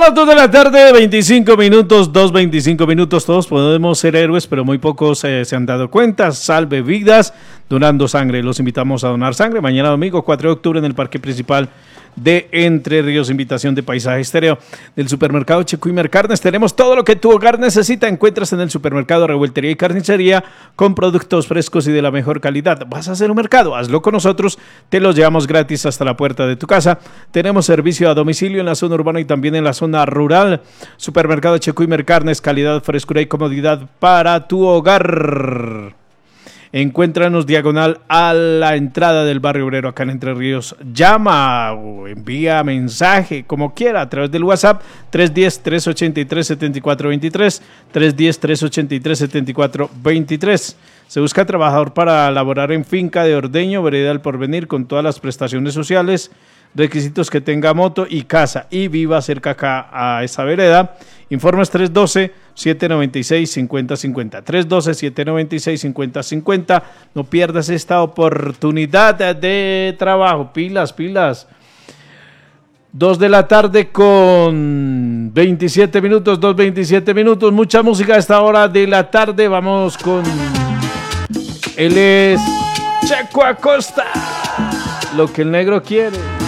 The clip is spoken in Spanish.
las 2 de la tarde, 25 minutos, 2:25 minutos. Todos podemos ser héroes, pero muy pocos se han dado cuenta. Salve vidas, donando sangre. Los invitamos a donar sangre. Mañana domingo, 4 de octubre, en el Parque Principal de Entre Ríos. Invitación de Paisaje Estéreo. Del supermercado Checuimer Carnes. Tenemos todo lo que tu hogar necesita. Encuentras en el supermercado Revueltería y Carnicería con productos frescos y de la mejor calidad. ¿Vas a hacer un mercado? Hazlo con nosotros. Te los llevamos gratis hasta la puerta de tu casa. Tenemos servicio a domicilio en la zona urbana y también en la zona rural. Supermercado Checuimer Carnes, calidad, frescura y comodidad para tu hogar. Encuéntranos diagonal a la entrada del barrio obrero acá en Entre Ríos. Llama o envía mensaje, como quiera, a través del WhatsApp 310-383-7423, 310-383-7423. Se busca trabajador para laborar en finca de ordeño, vereda El Porvenir, con todas las prestaciones sociales, requisitos que tenga moto y casa y viva cerca acá a esa vereda. Informes 312-796-5050. 312-796-5050. No pierdas esta oportunidad de trabajo. Pilas, pilas. 2 de la tarde con 27 minutos, 2:27 minutos. Mucha música a esta hora de la tarde. Vamos con... Él es Checo Acosta. Lo que el negro quiere.